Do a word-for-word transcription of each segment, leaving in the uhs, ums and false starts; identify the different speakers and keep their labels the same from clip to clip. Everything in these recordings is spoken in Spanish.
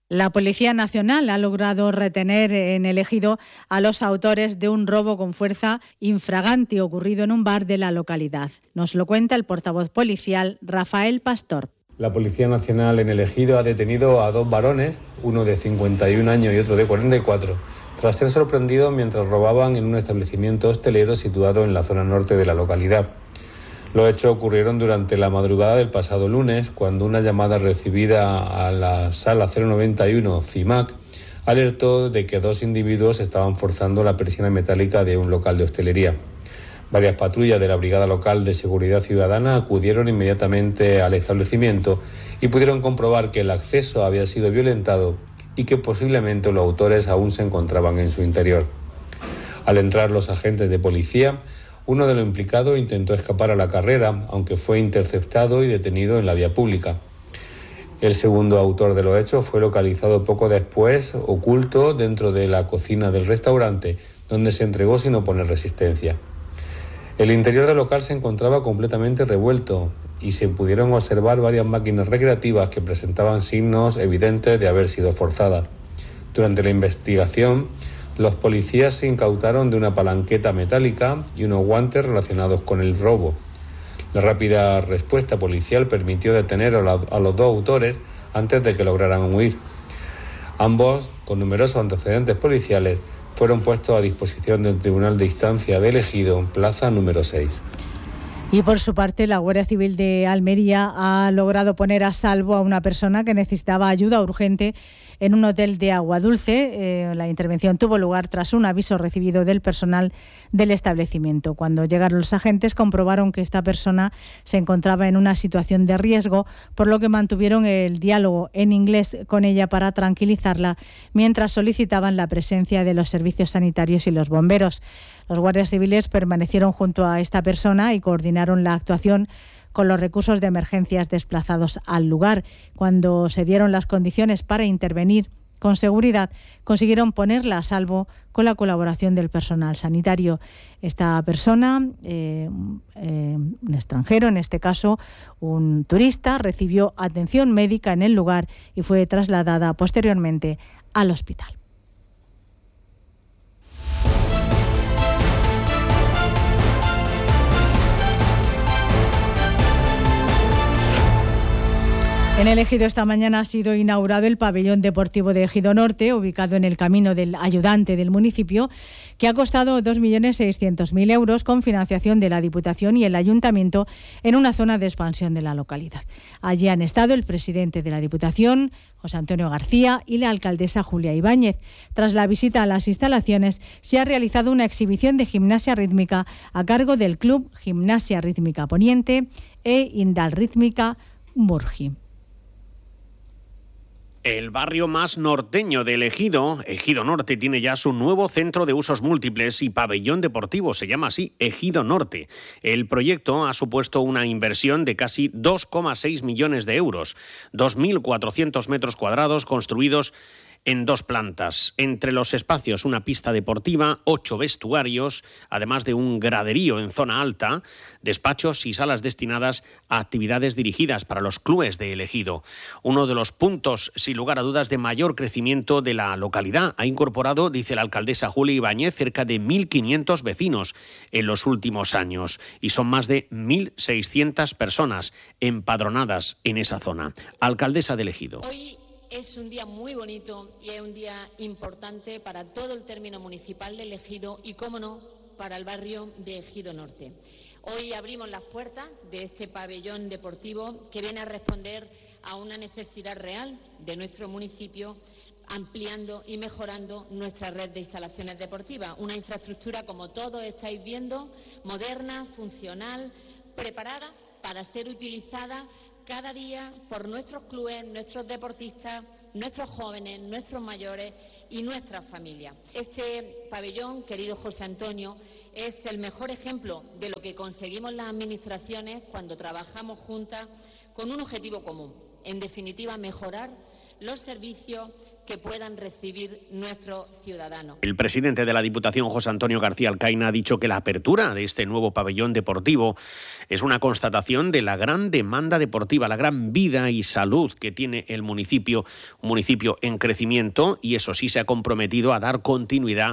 Speaker 1: La Policía Nacional ha logrado retener en el Ejido a los autores de un robo con fuerza infraganti ocurrido en un bar de la localidad. Nos lo cuenta el portavoz policial Rafael Pastor.
Speaker 2: La Policía Nacional en el Ejido ha detenido a dos varones, uno de cincuenta y un años y otro de cuarenta y cuatro, tras ser sorprendidos mientras robaban en un establecimiento hostelero situado en la zona norte de la localidad. Los hechos ocurrieron durante la madrugada del pasado lunes, cuando una llamada recibida a la sala cero noventa y uno CIMAC alertó de que dos individuos estaban forzando la persiana metálica de un local de hostelería. Varias patrullas de la Brigada Local de Seguridad Ciudadana acudieron inmediatamente al establecimiento y pudieron comprobar que el acceso había sido violentado y que posiblemente los autores aún se encontraban en su interior. Al entrar los agentes de policía, uno de los implicados intentó escapar a la carrera, aunque fue interceptado y detenido en la vía pública. El segundo autor de los hechos fue localizado poco después, oculto dentro de la cocina del restaurante, donde se entregó sin oponer resistencia. El interior del local se encontraba completamente revuelto y se pudieron observar varias máquinas recreativas que presentaban signos evidentes de haber sido forzadas. Durante la investigación, los policías se incautaron de una palanqueta metálica y unos guantes relacionados con el robo. La rápida respuesta policial permitió detener a, la, a los dos autores antes de que lograran huir. Ambos, con numerosos antecedentes policiales, fueron puestos a disposición del Tribunal de Instancia de Ejido, plaza número seis.
Speaker 1: Y por su parte, la Guardia Civil de Almería ha logrado poner a salvo a una persona que necesitaba ayuda urgente en un hotel de Aguadulce. Eh, la intervención tuvo lugar tras un aviso recibido del personal del establecimiento. Cuando llegaron los agentes, comprobaron que esta persona se encontraba en una situación de riesgo, por lo que mantuvieron el diálogo en inglés con ella para tranquilizarla, mientras solicitaban la presencia de los servicios sanitarios y los bomberos. Los guardias civiles permanecieron junto a esta persona y coordinaron la actuación con los recursos de emergencias desplazados al lugar. Cuando se dieron las condiciones para intervenir con seguridad, consiguieron ponerla a salvo con la colaboración del personal sanitario. Esta persona, eh, eh, un extranjero, en este caso un turista, recibió atención médica en el lugar y fue trasladada posteriormente al hospital. En el Ejido esta mañana ha sido inaugurado el pabellón deportivo de Ejido Norte, ubicado en el camino del ayudante del municipio, que ha costado dos millones seiscientos mil euros con financiación de la Diputación y el Ayuntamiento en una zona de expansión de la localidad. Allí han estado el presidente de la Diputación, José Antonio García, y la alcaldesa Julia Ibáñez. Tras la visita a las instalaciones, se ha realizado una exhibición de gimnasia rítmica a cargo del Club Gimnasia Rítmica Poniente e Indal Rítmica Murgi.
Speaker 3: El barrio más norteño del Ejido, Ejido Norte, tiene ya su nuevo centro de usos múltiples y pabellón deportivo, se llama así, Ejido Norte. El proyecto ha supuesto una inversión de casi dos coma seis millones de euros, dos mil cuatrocientos metros cuadrados construidos en dos plantas. Entre los espacios, una pista deportiva, ocho vestuarios, además de un graderío en zona alta, despachos y salas destinadas a actividades dirigidas para los clubes de El Ejido. Uno de los puntos, sin lugar a dudas, de mayor crecimiento de la localidad. Ha incorporado, dice la alcaldesa Julia Ibáñez, cerca de mil quinientos vecinos en los últimos años. Y son más de mil seiscientas personas empadronadas en esa zona. Alcaldesa de El Ejido.
Speaker 4: Hoy es un día muy bonito y es un día importante para todo el término municipal de El Ejido y, cómo no, para el barrio de Ejido Norte. Hoy abrimos las puertas de este pabellón deportivo que viene a responder a una necesidad real de nuestro municipio, ampliando y mejorando nuestra red de instalaciones deportivas. Una infraestructura, como todos estáis viendo, moderna, funcional, preparada para ser utilizada cada día por nuestros clubes, nuestros deportistas, nuestros jóvenes, nuestros mayores y nuestras familias. Este pabellón, querido José Antonio, es el mejor ejemplo de lo que conseguimos las administraciones cuando trabajamos juntas con un objetivo común. En definitiva, mejorar los servicios que puedan recibir nuestros ciudadanos.
Speaker 3: El presidente de la Diputación, José Antonio García Alcaina, ha dicho que la apertura de este nuevo pabellón deportivo es una constatación de la gran demanda deportiva, la gran vida y salud que tiene el municipio, un municipio en crecimiento, y eso sí se ha comprometido a dar continuidad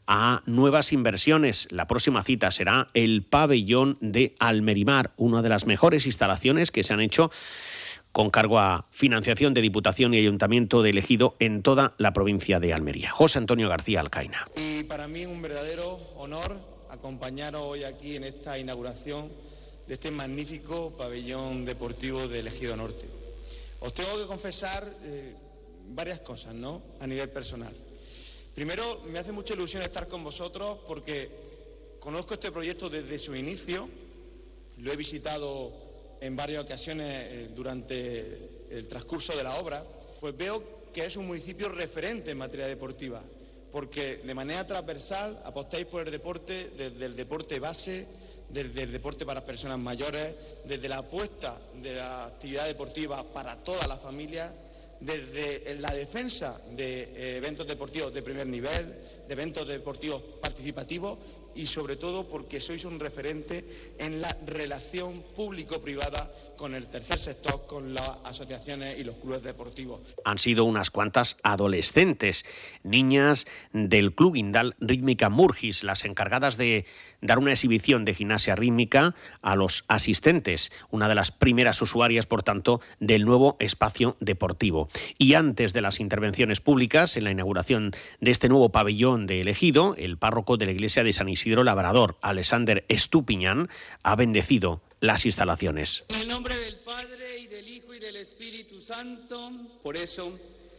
Speaker 3: a nuevas inversiones. La próxima cita será el pabellón de Almerimar, una de las mejores instalaciones que se han hecho con cargo a financiación de Diputación y Ayuntamiento de Ejido en toda la provincia de Almería. José Antonio García Alcaina.
Speaker 5: Y para mí un verdadero honor acompañaros hoy aquí en esta inauguración de este magnífico pabellón deportivo de Ejido Norte. Os tengo que confesar eh, varias cosas, ¿no?, a nivel personal. Primero, me hace mucha ilusión estar con vosotros porque conozco este proyecto desde su inicio, lo he visitado en varias ocasiones eh, durante el transcurso de la obra, pues veo que es un municipio referente en materia deportiva, porque de manera transversal apostáis por el deporte, desde el deporte base, desde el deporte para personas mayores, desde la apuesta de la actividad deportiva para toda la familia, desde la defensa de eh, eventos deportivos de primer nivel, de eventos deportivos participativos, y sobre todo porque sois un referente en la relación público-privada con el tercer sector, con las asociaciones y los clubes deportivos.
Speaker 3: Han sido unas cuantas adolescentes, niñas del Club Guindal Rítmica Murgis, las encargadas de dar una exhibición de gimnasia rítmica a los asistentes, una de las primeras usuarias, por tanto, del nuevo espacio deportivo. Y antes de las intervenciones públicas, en la inauguración de este nuevo pabellón de Ejido, el párroco de la iglesia de San Isidro Labrador, Alexander Estupiñán, ha bendecido las instalaciones.
Speaker 6: En el nombre del Padre, y del Hijo, y del Espíritu Santo, por eso,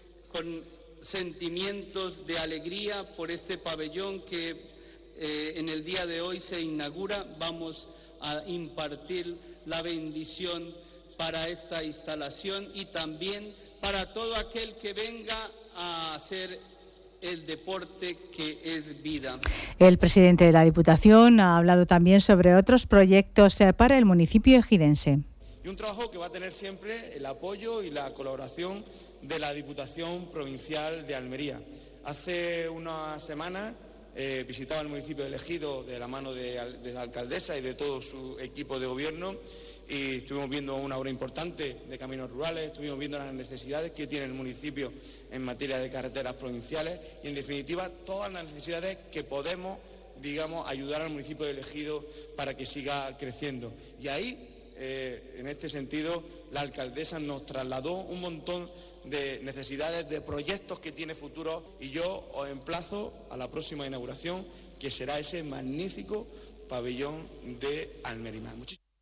Speaker 6: con sentimientos de alegría por este pabellón que eh, en el día de hoy se inaugura, vamos a impartir la bendición para esta instalación y también para todo aquel que venga a hacer el deporte, que es vida.
Speaker 1: El presidente de la Diputación ha hablado también sobre otros proyectos para el municipio ejidense.
Speaker 5: Y un trabajo que va a tener siempre el apoyo y la colaboración de la Diputación Provincial de Almería. Hace unas semanas eh, visitaba el municipio de Ejido de la mano de, de la alcaldesa y de todo su equipo de gobierno, y estuvimos viendo una obra importante de caminos rurales, estuvimos viendo las necesidades que tiene el municipio en materia de carreteras provinciales y, en definitiva, todas las necesidades que podemos, digamos, ayudar al municipio de Ejido para que siga creciendo. Y ahí, eh, en este sentido, la alcaldesa nos trasladó un montón de necesidades, de proyectos que tiene futuro, y yo os emplazo a la próxima inauguración, que será ese magnífico pabellón de Almerimar.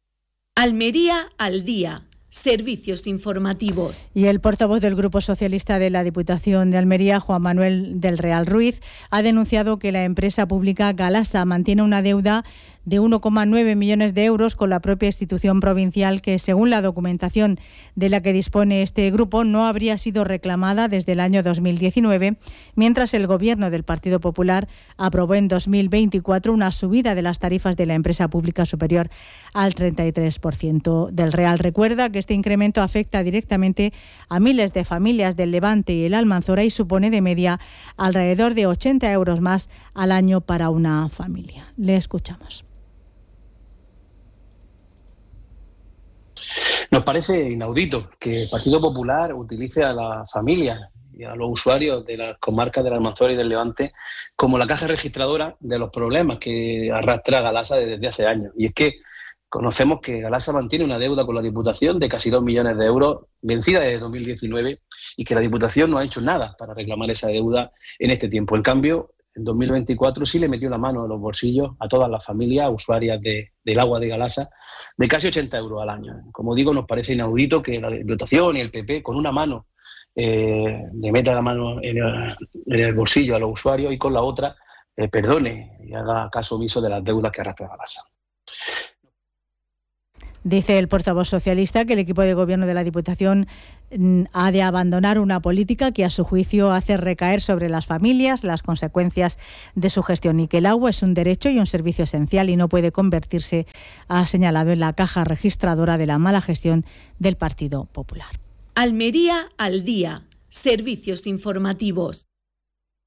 Speaker 7: Almería al día. Servicios informativos.
Speaker 1: Y el portavoz del Grupo Socialista de la Diputación de Almería, Juan Manuel del Real Ruiz, ha denunciado que la empresa pública Galasa mantiene una deuda de uno coma nueve millones de euros con la propia institución provincial que, según la documentación de la que dispone este grupo, no habría sido reclamada desde el año dos mil diecinueve, mientras el Gobierno del Partido Popular aprobó en dos mil veinticuatro una subida de las tarifas de la empresa pública superior al treinta y tres por ciento. Del Real recuerda que este incremento afecta directamente a miles de familias del Levante y el Almanzora y supone de media alrededor de ochenta euros más al año para una familia. Le escuchamos.
Speaker 8: Nos parece inaudito que el Partido Popular utilice a las familias y a los usuarios de las comarcas del Almanzora y del Levante como la caja registradora de los problemas que arrastra Galasa desde hace años. Y es que conocemos que Galasa mantiene una deuda con la Diputación de casi dos millones de euros, vencida desde dos mil diecinueve, y que la Diputación no ha hecho nada para reclamar esa deuda en este tiempo. En cambio, en dos mil veinticuatro sí le metió la mano en los bolsillos a todas las familias usuarias de, del agua de Galasa de casi ochenta euros al año. Como digo, nos parece inaudito que la Diputación y el P P con una mano eh, le meta la mano en el, en el bolsillo a los usuarios y con la otra eh, perdone y haga caso omiso de las deudas que arrastra Galasa.
Speaker 1: Dice el portavoz socialista que el equipo de gobierno de la Diputación ha de abandonar una política que, a su juicio, hace recaer sobre las familias las consecuencias de su gestión y que el agua es un derecho y un servicio esencial y no puede convertirse, ha señalado, en la caja registradora de la mala gestión del Partido Popular.
Speaker 7: Almería al día. Servicios informativos.